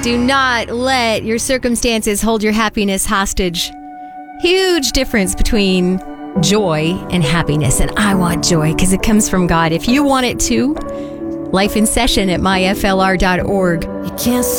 Do not let your circumstances hold your happiness hostage. Huge difference between joy and happiness. And I want joy because it comes from God. If you want it too, Life in Session at myflr.org. You can't